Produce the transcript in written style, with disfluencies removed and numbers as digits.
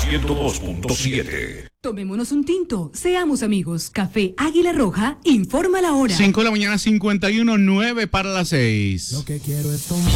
102.7. Tomémonos un tinto, seamos amigos. Café Águila Roja, informa la hora. 5 de la mañana, 51:09 para las 6. Lo que quiero es tomar.